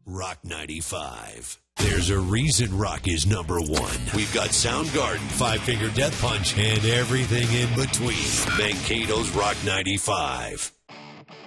Rock 95. There's a reason rock is number one. We've got Soundgarden, Five Finger Death Punch, and everything in between. Mankato's Rock 95.